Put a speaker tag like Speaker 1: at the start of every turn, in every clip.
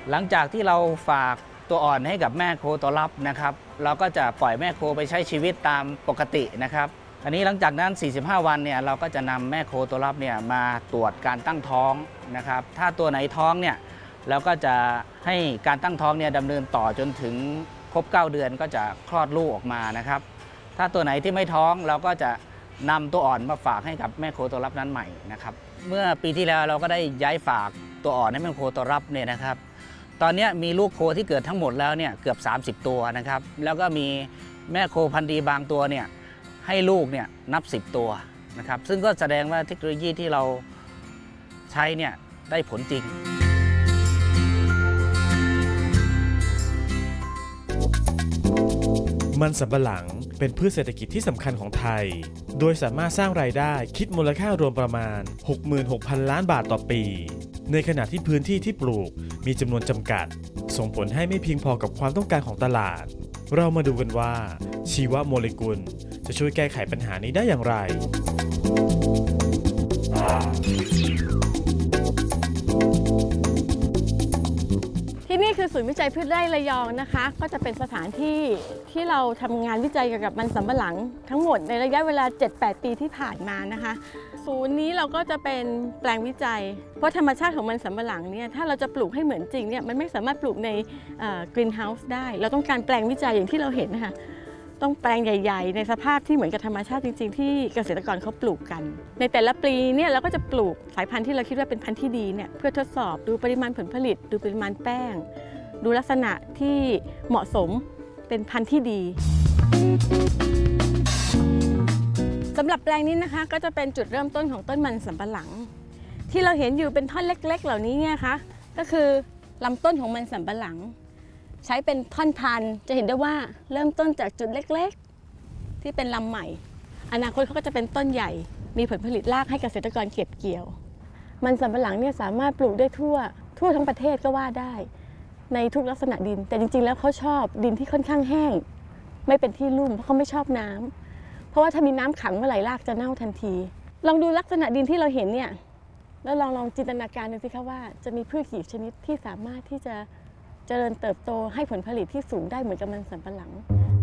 Speaker 1: หลังจากที่เราฝากตัวอ่อนให้กับแม่โคตัวรับนะครับเราก็จะปล่อยแม่โคไปใช้ชีวิตตามปกตินะครับอันนี้หลังจากนั้น45 วันเนี่ยเราก็จะนำแม่โคตัวรับเนี่ยมาตรวจการตั้งท้องนะครับถ้าตัวไหนท้องเนี่ยเราก็จะให้การตั้งท้องเนี่ยดำเนินต่อจนถึงครบ9 เดือนก็จะคลอดลูกออกมานะครับถ้าตัวไหนที่ไม่ท้องเราก็จะนำตัวอ่อนมาฝากให้กับแม่โคตัวรับนั้นใหม่นะครับเมื่อปีที่แล้วเราก็ได้ย้ายฝากตัวอ่อนให้แม่โคตัวรับเนี่ยนะครับตอนนี้มีลูกโคที่เกิดทั้งหมดแล้วเนี่ยเกือบ30 ตัวนะครับแล้วก็มีแม่โคพันธุ์ดีบางตัวเนี่ยให้ลูกเนี่ยนับ10 ตัวนะครับซึ่งก็แสดงว่าเทคโนโลยีที่เราใช้เนี่ยได้ผลจริง
Speaker 2: มันสำปะหลังเป็นพืชเศรษฐกิจที่สำคัญของไทยโดยสามารถสร้างรายได้คิดมูลค่ารวมประมาณ 66,000 ล้านบาทต่อปีในขณะที่พื้นที่ที่ปลูกมีจำนวนจำกัดส่งผลให้ไม่เพียงพอกับความต้องการของตลาดเรามาดูกันว่าชีวโมเลกุลจะช่วยแก้ไขปัญหานี้ได้อย่างไร
Speaker 3: ที่นี่คือศูนย์วิจัยพืชไร่ระยองนะคะก็จะเป็นสถานที่ที่เราทำงานวิจัยเกี่ยวกับมันสำปะหลังทั้งหมดในระยะเวลา 7-8 ปีที่ผ่านมานะคะศูนย์นี้เราก็จะเป็นแปลงวิจัยเพราะธรรมชาติของมันสำปะหลังเนี่ยถ้าเราจะปลูกให้เหมือนจริงเนี่ยมันไม่สามารถปลูกในกรีนเฮาส์ได้เราต้องการแปลงวิจัยอย่างที่เราเห็นนะคะต้องแปลงใหญ่ๆในสภาพที่เหมือนกับธรรมชาติจริงๆที่เกษตรกรเขาปลูกกันในแต่ละปีเนี่ยเราก็จะปลูกสายพันธุ์ที่เราคิดว่าเป็นพันธุ์ที่ดีเนี่ยเพื่อทดสอบดูปริมาณผลผลิตดูปริมาณแป้งดูลักษณะที่เหมาะสมเป็นพันธุ์ที่ดีสำหรับแปลงนี้นะคะก็จะเป็นจุดเริ่มต้นของต้นมันสำปะหลังที่เราเห็นอยู่เป็นท่อนเล็กๆเหล่านี้เนี่ยคะก็คือลำต้นของมันสำปะหลังใช้เป็นท่อนพันธุ์จะเห็นได้ว่าเริ่มต้นจากจุดเล็กๆที่เป็นลำใหม่อนาคตเขาก็จะเป็นต้นใหญ่มีผลผลิตรากให้เกษตรกรเก็บเกี่ยวมันสำปะหลังเนี่ยสามารถปลูกได้ทั่วทั้งประเทศก็ว่าได้ในทุกลักษณะดินแต่จริงๆแล้วเขาชอบดินที่ค่อนข้างแห้งไม่เป็นที่ลุ่มเพราะเขาไม่ชอบน้ำเพราะว่าถ้ามีน้ำขังเมื่อไหร่รากจะเน่าทันทีลองดูลักษณะดินที่เราเห็นเนี่ยแล้วลองจินตนาการดูสิคะว่าจะมีพืชกี่ชนิดที่สามารถที่จะเจริญเติบโตให้ผลผลิตที่สูงได้เหมือนกับมันสำปะหลัง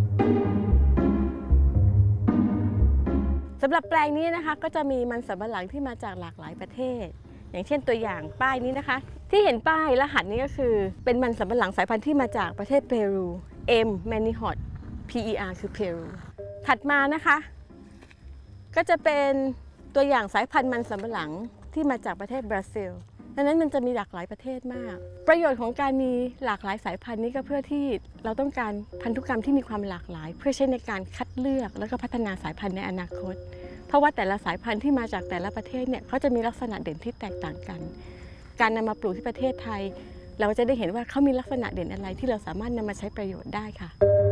Speaker 3: สำหรับแปลงนี้นะคะก็จะมีมันสำปะหลังที่มาจากหลากหลายประเทศอย่างเช่นตัวอย่างป้ายนี้นะคะที่เห็นป้ายรหัสนี้ก็คือเป็นมันสำปะหลังสายพันธุ์ที่มาจากประเทศเปรู M Manihot PER คือเปรูถัดมานะคะก็จะเป็นตัวอย่างสายพันธุ์มันสำปะหลังที่มาจากประเทศบราซิลดังนั้นมันจะมีหลากหลายประเทศมากประโยชน์ของการมีหลากหลายสายพันธุ์นี้ก็เพื่อที่เราต้องการพันธุกรรมที่มีความหลากหลายเพื่อใช้ในการคัดเลือกแล้วก็พัฒนาสายพันธุ์ในอนาคตเพราะว่าแต่ละสายพันธุ์ที่มาจากแต่ละประเทศเนี่ยเขาจะมีลักษณะเด่นที่แตกต่างกันการนำมาปลูกที่ประเทศไทยเราจะได้เห็นว่าเขามีลักษณะเด่นอะไรที่เราสามารถนำมาใช้ประโยชน์ได้ค่ะ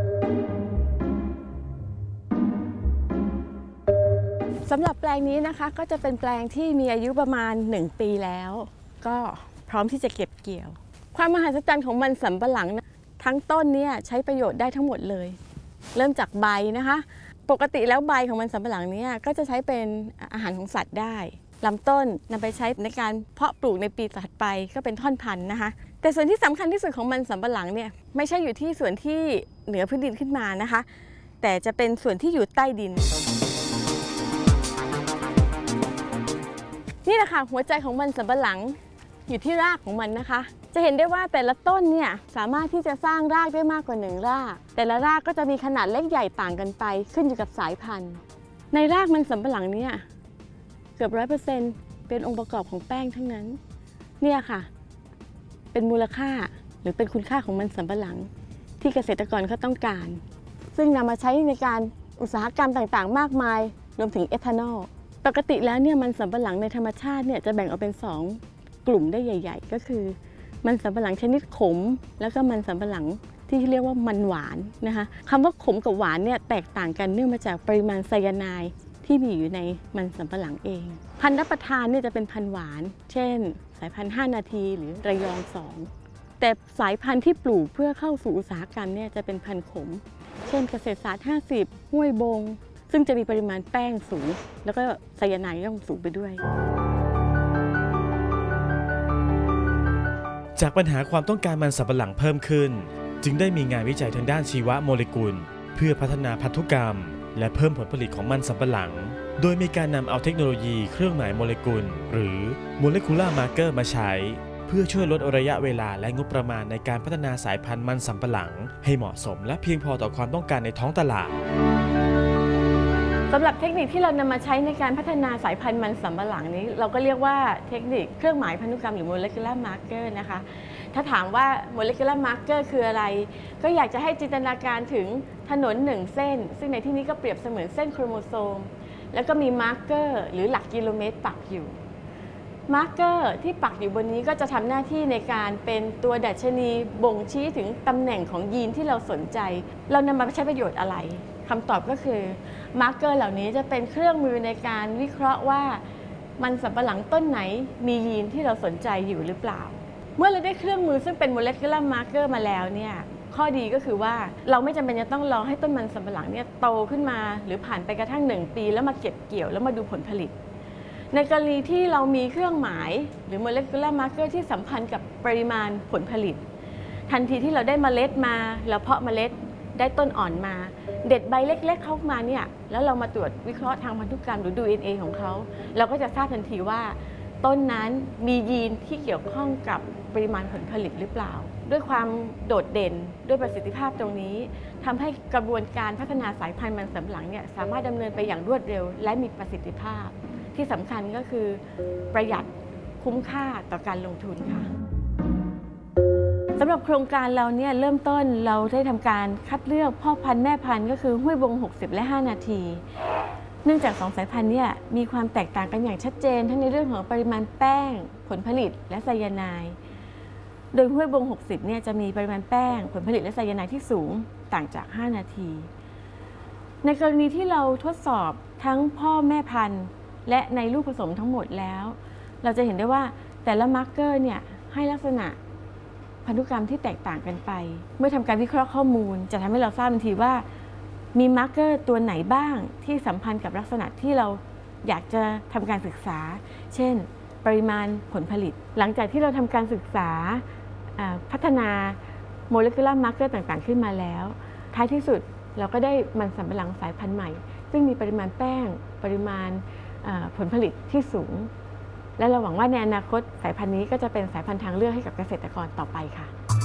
Speaker 3: สำหรับแปลงนี้นะคะก็จะเป็นแปลงที่มีอายุประมาณ1 ปีแล้วก็พร้อมที่จะเก็บเกี่ยวความมหัศจรรย์ของมันสำปะหลังทั้งต้นเนี่ยใช้ประโยชน์ได้ทั้งหมดเลยเริ่มจากใบนะคะปกติแล้วใบของมันสำปะหลังเนี่ยก็จะใช้เป็นอาหารของสัตว์ได้ลำต้นนำไปใช้ในการเพาะปลูกในปีถัดไปก็เป็นท่อนพันธุ์นะคะแต่ส่วนที่สำคัญที่สุดของมันสำปะหลังเนี่ยไม่ใช่อยู่ที่ส่วนที่เหนือพื้นดินขึ้นมานะคะแต่จะเป็นส่วนที่อยู่ใต้ดินนี่แหละค่ะหัวใจของมันสำปะหลังอยู่ที่รากของมันนะคะจะเห็นได้ว่าแต่ละต้นเนี่ยสามารถที่จะสร้างรากได้มากกว่า1 รากแต่ละรากก็จะมีขนาดเล็กใหญ่ต่างกันไปขึ้นอยู่กับสายพันธุ์ในรากมันสำปะหลังเนี่ยเกือบ100%เป็นองค์ประกอบของแป้งทั้งนั้นเนี่ยค่ะเป็นมูลค่าหรือเป็นคุณค่าของมันสำปะหลังที่เกษตรกรเขาต้องการซึ่งนำมาใช้ในการอุตสาหกรรมต่างๆมากมายรวมถึงเอทานอลปกติแล้วเนี่ยมันสำปะหลังในธรรมชาติเนี่ยจะแบ่งออกเป็น2 กลุ่มได้ใหญ่ๆก็คือมันสำปะหลังชนิดขมแล้วก็มันสำปะหลังที่เรียกว่ามันหวานนะคะคำว่าขมกับหวานเนี่ยแตกต่างกันเนื่องมาจากปริมาณไซยาไนด์ที่มีอยู่ในมันสำปะหลังเองพันธุ์รับประทานเนี่ยจะเป็นพันธุ์หวานเช่นสายพันธุ์5 นาทีหรือระยอง2แต่สายพันธุ์ที่ปลูกเพื่อเข้าสู่อุตสาหกรรมเนี่ยจะเป็นพันธุ์ขมเช่นเกษตรศาสตร์50ห้วยบงซึ่งจะมีปริมาณแป้งสูงแล้วก็ไซยาไนด์ต้องสูงไปด้วย
Speaker 2: จากปัญหาความต้องการมันสำปะหลังเพิ่มขึ้นจึงได้มีงานวิจัยทางด้านชีวโมเลกุลเพื่อพัฒนาพันธุกรรมและเพิ่มผลผลิตของมันสำปะหลังโดยมีการนำเอาเทคโนโลยีเครื่องหมายโมเลกุลหรือ Molecular Marker มาใช้เพื่อช่วยลดระยะเวลาและงบประมาณในการพัฒนาสายพันธุ์มันสำปะหลังให้เหมาะสมและเพียงพอต่อความต้องการในท้องตลาด
Speaker 3: สำหรับเทคนิคที่เรานำมาใช้ในการพัฒนาสายพันธุ์มันสำปะหลังนี้เราก็เรียกว่าเทคนิคเครื่องหมายพันธุกรรมหรือ molecular marker นะคะถ้าถามว่า molecular marker คืออะไรก็อยากจะให้จินตนาการถึงถนน1เส้นซึ่งในที่นี้ก็เปรียบเสมือนเส้นโครโมโซมแล้วก็มี marker หรือหลักกิโลเมตรปักอยู่ marker ที่ปักอยู่บนนี้ก็จะทำหน้าที่ในการเป็นตัวดัชนีบ่งชี้ถึงตำแหน่งของยีนที่เราสนใจเรานำมาใช้ประโยชน์อะไรคำตอบก็คือมาร์กเกอร์เหล่านี้จะเป็นเครื่องมือในการวิเคราะห์ว่ามันสำปะหลังต้นไหนมียีนที่เราสนใจอยู่หรือเปล่าเมื่อเราได้เครื่องมือซึ่งเป็น molecular marker มาแล้วเนี่ยข้อดีก็คือว่าเราไม่จำเป็นจะต้องรอให้ต้นมันสำปะหลังเนี่ยโตขึ้นมาหรือผ่านไปกระทั่ง1 ปีแล้วมาเก็บเกี่ยวแล้วมาดูผลผลิตในกรณีที่เรามีเครื่องหมายหรือ molecular marker ที่สัมพันธ์กับปริมาณผลผลิตทันทีที่เราได้เมล็ดมาเราเพาะเมล็ดได้ต้นอ่อนมาเด็ดใบเล็กๆเข้ามาเนี่ยแล้วเรามาตรวจวิเคราะห์ทางพันธุกรรมหรือดู DNA ของเขาเราก็จะทราบทันทีว่าต้นนั้นมียีนที่เกี่ยวข้องกับปริมาณผลผลิตหรือเปล่าด้วยความโดดเด่นด้วยประสิทธิภาพตรงนี้ทำให้กระบวนการพัฒนาสายพันธุ์มันสำปะหลังเนี่ยสามารถดำเนินไปอย่างรวดเร็วและมีประสิทธิภาพที่สำคัญก็คือประหยัดคุ้มค่าต่อการลงทุนค่ะสำหรับโครงการเราเนี่ยเริ่มต้นเราได้ทำการคัดเลือกพ่อพันธุ์แม่พันธุ์ก็คือห้วยบง60และ5นาทีเนื่องจาก2สายพันธุ์เนี่ยมีความแตกต่างกันอย่างชัดเจนทั้งในเรื่องของปริมาณแป้งผลผลิตและไซยาไนด์โดยห้วยบง60เนี่ยจะมีปริมาณแป้งผลผลิตและไซยาไนด์ที่สูงต่างจาก5นาทีในกรณีที่เราทดสอบทั้งพ่อแม่พันธุ์และในลูกผสมทั้งหมดแล้วเราจะเห็นได้ว่าแต่ละมาร์กเกอร์เนี่ยให้ลักษณะพันธุกรรมที่แตกต่างกันไปเมื่อทำการวิเคราะห์ข้อมูลจะทำให้เราทราบทันทีว่ามีมาร์กเกอร์ตัวไหนบ้างที่สัมพันธ์กับลักษณะที่เราอยากจะทำการศึกษาเช่นปริมาณผลผลิตหลังจากที่เราทำการศึกษาพัฒนาโมเลกุลาร์มาร์กเกอร์ต่างๆขึ้นมาแล้วท้ายที่สุดเราก็ได้มันสำปะหลังสายพันธุ์ใหม่ซึ่งมีปริมาณแป้งปริมาณผลผลิตที่สูงและเราหวังว่าในอนาคตสายพันธุ์นี้ก็จะเป็นสายพันธุ์ทางเลือกให้กับเกษตรกรต่อไปค่ะ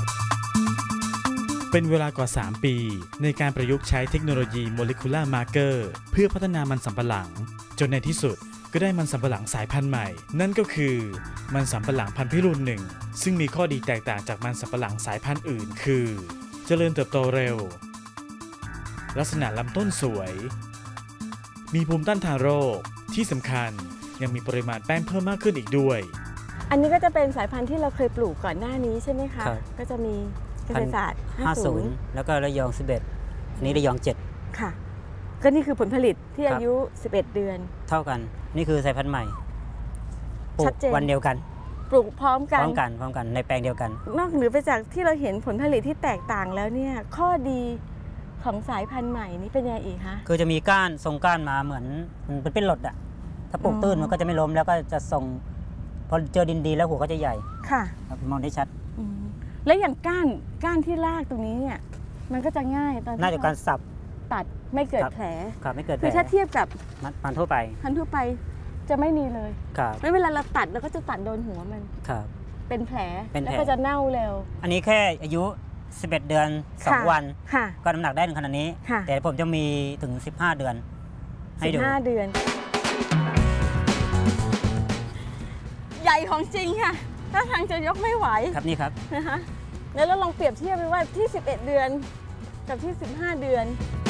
Speaker 2: เป็นเวลากว่า3 ปีในการประยุกต์ใช้เทคโนโลยี Molecular Marker เพื่อพัฒนามันสำปะหลังจนในที่สุดก็ได้มันสำปะหลังสายพันธุ์ใหม่นั่นก็คือมันสำปะหลังพันธุ์พิรุณ1ซึ่งมีข้อดีแตกต่างจากมันสำปะหลังสายพันธุ์อื่นคือเจริญเติบโตเร็วลักษณะลำต้นสวยมีภูมิต้านทานโรคที่สำคัญยังมีปริมาณแป้งเพิ่มมากขึ้นอีกด้วย
Speaker 3: อันนี้ก็จะเป็นสายพันธุ์ที่เราเคยปลูกก่อนหน้านี้ใช่ไหมคะก็จะมีเกษตรศาสตร์
Speaker 4: 50แล้วก็ระยอง11อันนี้ระยอง7
Speaker 3: ค่ะก็นี่คือผลผลิตที่อายุ11เดือน
Speaker 4: เท่ากันนี่คือสายพันธุ์ใหม่ปลูกวันเดียวกัน
Speaker 3: ปลูกพร้อมกัน
Speaker 4: ในแปลงเดียวกัน
Speaker 3: นอกเหนือไปจากที่เราเห็นผลผลิตที่แตกต่างแล้วเนี่ยข้อดีของสายพันธุ์ใหม่นี้เป็นยังไงอีกคะ
Speaker 4: คือจะมีก้านทรงก้านมาเหมือนมันเป็นหลดอะถ้าปลูกตื้นมันก็จะไม่ล้มแล้วก็จะทรงพอเจอดินดีแล้วหัวก็จะใหญ่
Speaker 3: ค่ะ
Speaker 4: มองได้ชัด
Speaker 3: แล้วอย่างก้านที่รากตรงนี้เนี่ยมันก็จะง่ายตอน
Speaker 4: น่าจะการสับ
Speaker 3: ตัดไม่เกิดแผล
Speaker 4: ครับไม่เกิดแผล
Speaker 3: คือถ้าเทียบกับ
Speaker 4: พันธุ์ทั่วไป
Speaker 3: จะไม่มีเลย
Speaker 4: ครับ
Speaker 3: ไม่เวลาเราตัดเราก็จะตัดโดนหัวมัน
Speaker 4: ครับ
Speaker 3: เป็นแผลแล้วก็จะเน่าเร็ว
Speaker 4: อันนี้แค่อายุ11เดือน2วันก็น้ำหนักได้ขนาดนี้แต่ผมจะมีถึง15เดือนให้ดู
Speaker 3: 15เดือนใหญ่ของจริงค่ะถ้าทางจะยกไม่ไหว
Speaker 4: ครับนี่ครับ
Speaker 3: นะคะแล้วเราลองเปรียบเทียบไปว่าที่11เดือนกับที่15เดือน